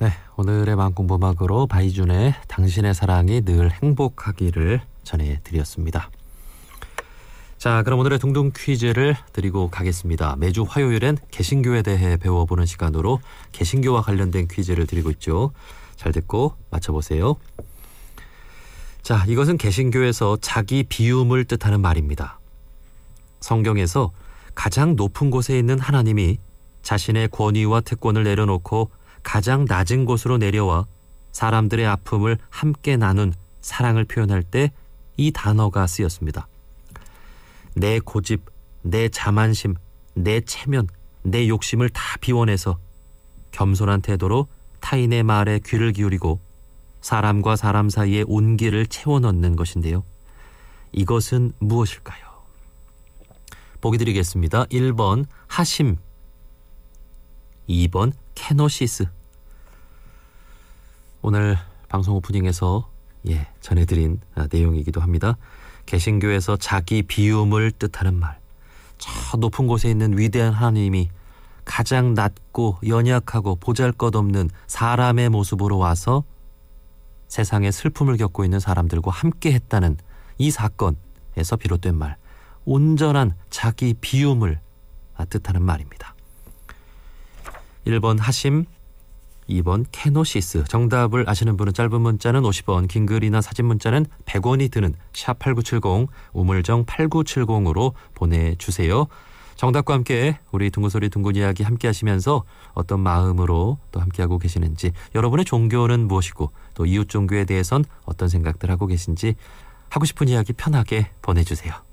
네, 오늘의 마음공부막으로 바이준의 당신의 사랑이 늘 행복하기를 전해드렸습니다. 자, 그럼 오늘의 둥둥 퀴즈를 드리고 가겠습니다. 매주 화요일엔 개신교에 대해 배워보는 시간으로 개신교와 관련된 퀴즈를 드리고 있죠. 잘 듣고 맞춰보세요. 자, 이것은 개신교에서 자기 비움을 뜻하는 말입니다. 성경에서 가장 높은 곳에 있는 하나님이 자신의 권위와 특권을 내려놓고 가장 낮은 곳으로 내려와 사람들의 아픔을 함께 나눈 사랑을 표현할 때 이 단어가 쓰였습니다. 내 고집, 내 자만심, 내 체면, 내 욕심을 다 비워내서 겸손한 태도로 타인의 말에 귀를 기울이고 사람과 사람 사이의 온기를 채워넣는 것인데요. 이것은 무엇일까요? 보기 드리겠습니다. 1번 하심, 2번 케노시스. 오늘 방송 오프닝에서 전해드린 내용이기도 합니다. 개신교에서 자기 비움을 뜻하는 말. 저 높은 곳에 있는 위대한 하나님이 가장 낮고 연약하고 보잘것없는 사람의 모습으로 와서 세상에 슬픔을 겪고 있는 사람들과 함께 했다는 이 사건에서 비롯된 말. 온전한 자기 비움을 뜻하는 말입니다. 1번 하심, 2번 케노시스. 정답을 아시는 분은 짧은 문자는 50원, 긴 글이나 사진 문자는 100원이 드는 샵8970, 우물정 8970으로 보내주세요. 정답과 함께 우리 둥근소리 둥근 이야기 함께 하시면서 어떤 마음으로 또 함께하고 계시는지, 여러분의 종교는 무엇이고 또 이웃 종교에 대해선 어떤 생각들 하고 계신지 하고 싶은 이야기 편하게 보내주세요.